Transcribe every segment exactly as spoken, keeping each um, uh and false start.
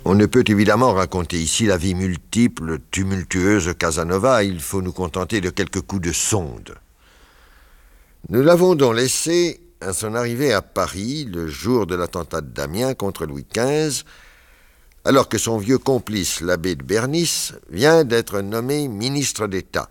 On ne peut évidemment raconter ici la vie multiple, tumultueuse de Casanova. Il faut nous contenter de quelques coups de sonde. Nous l'avons donc laissé à son arrivée à Paris, le jour de l'attentat d'Amiens contre Louis quinze, alors que son vieux complice, l'abbé de Bernis, vient d'être nommé ministre d'État.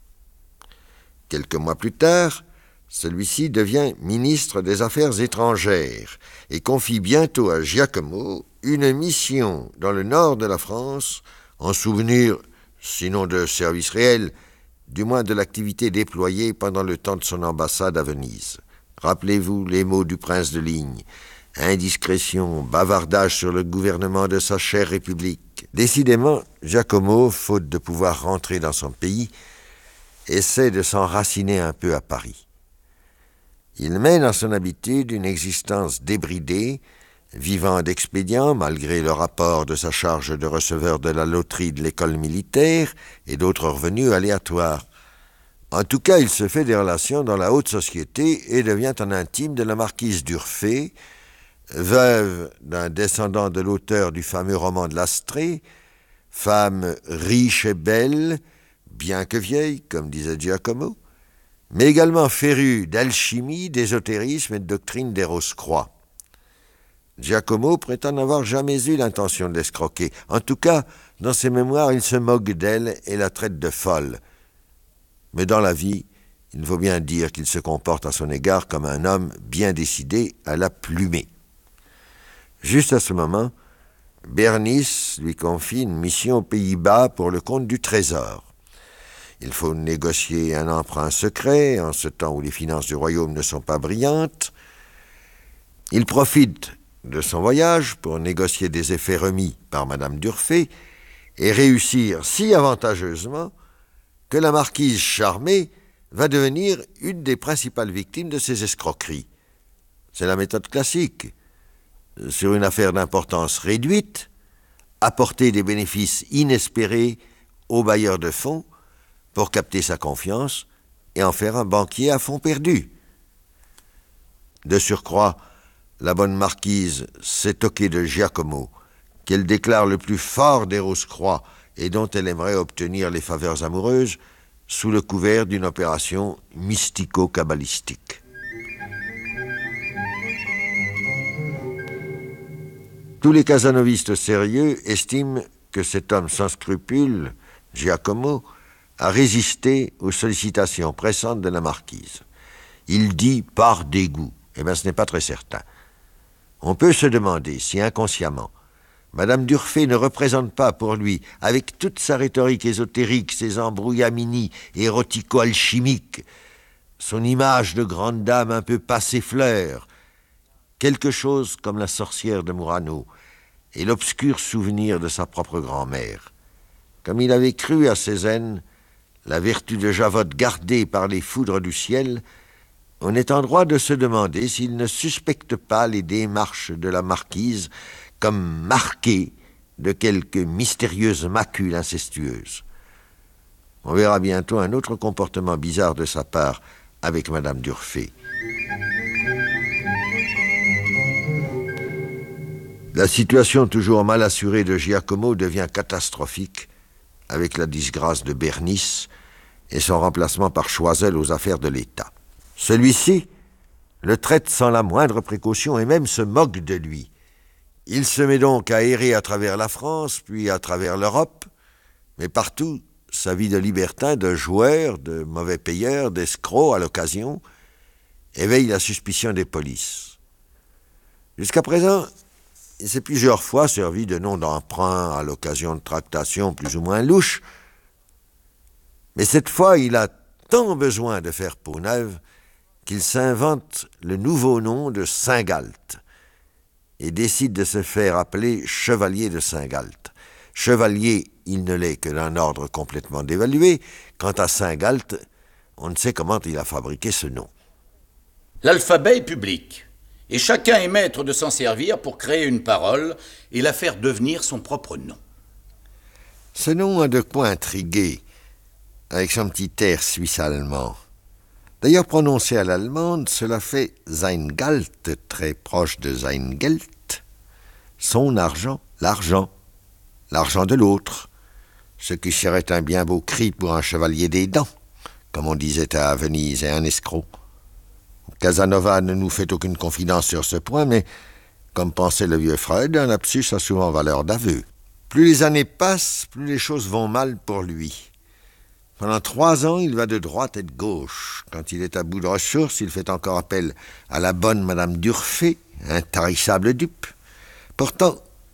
Quelques mois plus tard, celui-ci devient ministre des Affaires étrangères et confie bientôt à Giacomo une mission dans le nord de la France, en souvenir, sinon de service réel, du moins de l'activité déployée pendant le temps de son ambassade à Venise. Rappelez-vous les mots du prince de Ligne. Indiscrétion, bavardage sur le gouvernement de sa chère République. Décidément, Giacomo, faute de pouvoir rentrer dans son pays, essaie de s'enraciner un peu à Paris. Il mène à son habitude une existence débridée, vivant d'expédients malgré le rapport de sa charge de receveur de la loterie de l'école militaire et d'autres revenus aléatoires. En tout cas, il se fait des relations dans la haute société et devient un intime de la marquise d'Urfé, veuve d'un descendant de l'auteur du fameux roman de l'Astrée, femme riche et belle, bien que vieille, comme disait Giacomo, mais également férue d'alchimie, d'ésotérisme et de doctrine des Rose-Croix. Giacomo prétend n'avoir jamais eu l'intention de l'escroquer. En tout cas, dans ses mémoires, il se moque d'elle et la traite de folle. Mais dans la vie, il faut bien dire qu'il se comporte à son égard comme un homme bien décidé à la plumer. Juste à ce moment, Bernis lui confie une mission aux Pays-Bas pour le compte du Trésor. Il faut négocier un emprunt secret, en ce temps où les finances du royaume ne sont pas brillantes. Il profite de son voyage pour négocier des effets remis par Madame d'Urfé et réussir si avantageusement que la marquise charmée va devenir une des principales victimes de ces escroqueries. C'est la méthode classique. Sur une affaire d'importance réduite, apporter des bénéfices inespérés au bailleur de fonds pour capter sa confiance et en faire un banquier à fonds perdus. De surcroît, la bonne marquise s'est toquée de Giacomo, qu'elle déclare le plus fort des Rose-Croix et dont elle aimerait obtenir les faveurs amoureuses sous le couvert d'une opération mystico-kabbalistique. Tous les casanovistes sérieux estiment que cet homme sans scrupules, Giacomo, a résisté aux sollicitations pressantes de la marquise. Il dit par dégoût. Eh bien, ce n'est pas très certain. On peut se demander si inconsciemment, Madame d'Urfé ne représente pas pour lui, avec toute sa rhétorique ésotérique, ses embrouillamini érotico-alchimiques, son image de grande dame un peu passée fleur, quelque chose comme la sorcière de Murano et l'obscur souvenir de sa propre grand-mère. Comme il avait cru à Cézanne, la vertu de Javotte gardée par les foudres du ciel, on est en droit de se demander s'il ne suspecte pas les démarches de la marquise comme marquées de quelque mystérieuse macule incestueuse. On verra bientôt un autre comportement bizarre de sa part avec Madame d'Urfé. La situation toujours mal assurée de Giacomo devient catastrophique avec la disgrâce de Bernis et son remplacement par Choiseul aux affaires de l'État. Celui-ci le traite sans la moindre précaution et même se moque de lui. Il se met donc à errer à travers la France, puis à travers l'Europe, mais partout, sa vie de libertin, de joueur, de mauvais payeur, d'escroc à l'occasion, éveille la suspicion des polices. Jusqu'à présent, il s'est plusieurs fois servi de noms d'emprunt à l'occasion de tractations plus ou moins louches, mais cette fois, il a tant besoin de faire peau neuve qu'il s'invente le nouveau nom de Saint-Galt et décide de se faire appeler Chevalier de Saint-Galt. Chevalier, il ne l'est que d'un ordre complètement dévalué. Quant à Saint-Galt, on ne sait comment il a fabriqué ce nom. L'alphabet est public, et chacun est maître de s'en servir pour créer une parole et la faire devenir son propre nom. Ce nom a de quoi intriguer, avec son petit air suisse-allemand. D'ailleurs, prononcé à l'allemande, cela fait Sein Galt, très proche de Sein Geld, son argent, l'argent, l'argent de l'autre, ce qui serait un bien beau cri pour un chevalier des dents, comme on disait à Venise, et un escroc. Casanova ne nous fait aucune confidence sur ce point, mais, comme pensait le vieux Freud, un lapsus a souvent valeur d'aveu. Plus les années passent, plus les choses vont mal pour lui. Pendant trois ans, il va de droite et de gauche. Quand il est à bout de ressources, il fait encore appel à la bonne Madame d'Urfé, intarissable dupe. Pourtant,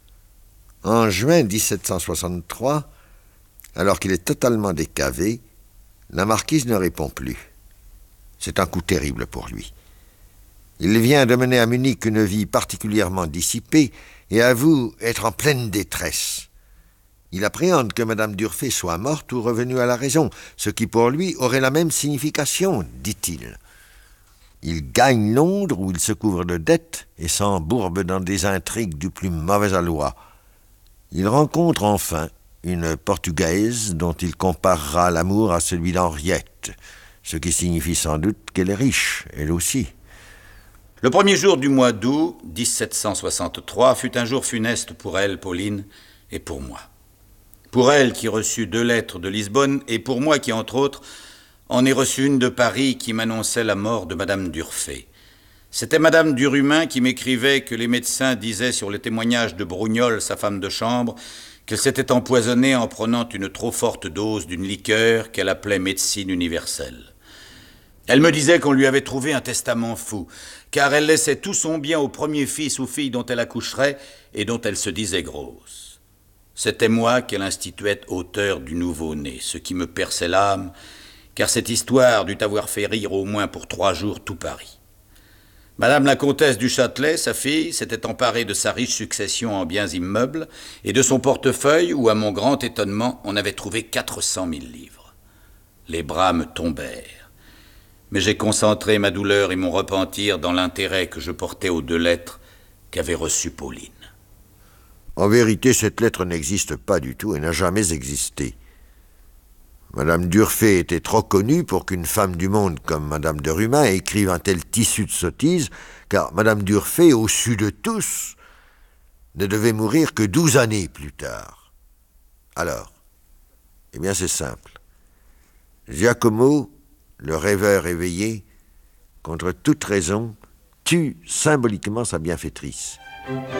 en juin dix-sept cent soixante-trois, alors qu'il est totalement décavé, la marquise ne répond plus. C'est un coup terrible pour lui. Il vient de mener à Munich une vie particulièrement dissipée et avoue être en pleine détresse. Il appréhende que Madame d'Urfé soit morte ou revenue à la raison, ce qui pour lui aurait la même signification, dit-il. Il gagne Londres où il se couvre de dettes et s'embourbe dans des intrigues du plus mauvais aloi. Il rencontre enfin une Portugaise dont il comparera l'amour à celui d'Henriette, ce qui signifie sans doute qu'elle est riche, elle aussi. Le premier jour du mois d'août dix-sept cent soixante-trois fut un jour funeste pour elle, Pauline, et pour moi. Pour elle qui reçut deux lettres de Lisbonne, et pour moi qui, entre autres, en ai reçu une de Paris qui m'annonçait la mort de Madame d'Urfé. C'était Madame Durumin qui m'écrivait que les médecins disaient sur le témoignage de Brougnol, sa femme de chambre, qu'elle s'était empoisonnée en prenant une trop forte dose d'une liqueur qu'elle appelait médecine universelle. Elle me disait qu'on lui avait trouvé un testament fou, car elle laissait tout son bien au premier fils ou fille dont elle accoucherait et dont elle se disait grosse. C'était moi qu'elle instituait auteur du nouveau-né, ce qui me perçait l'âme, car cette histoire dut avoir fait rire au moins pour trois jours tout Paris. Madame la comtesse du Châtelet, sa fille, s'était emparée de sa riche succession en biens immeubles et de son portefeuille où, à mon grand étonnement, on avait trouvé quatre cent mille livres. Les bras me tombèrent. Mais j'ai concentré ma douleur et mon repentir dans l'intérêt que je portais aux deux lettres qu'avait reçues Pauline. En vérité, cette lettre n'existe pas du tout et n'a jamais existé. Madame d'Urfé était trop connue pour qu'une femme du monde comme Madame de Rumin écrive un tel tissu de sottises, car Madame d'Urfé, au su de tous, ne devait mourir que douze années plus tard. Alors, eh bien c'est simple. Giacomo, le rêveur éveillé, contre toute raison, tue symboliquement sa bienfaitrice.